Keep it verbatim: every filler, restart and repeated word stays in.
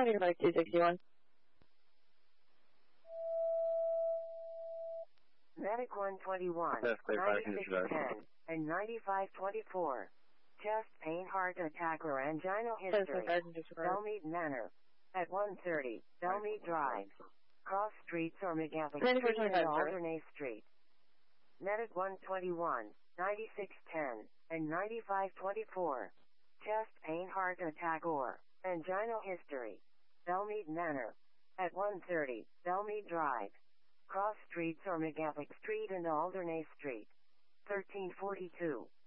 County Road two sixty-one. Medic one twenty-one, ninety-six ten, and ninety-five twenty-four. Chest pain, heart attack, or angina history. Belmead Manor. At one thirty, Belmead Drive. Cross Streets or McGavick Street and Alderney Street. Medic one twenty-one, ninety-six ten, and ninety-five twenty-four. Chest pain, heart attack, or angina history. Belmead Manor. At one thirty, Belmead Drive. Cross Streets or McGavick Street and Alderney Street. thirteen forty-two.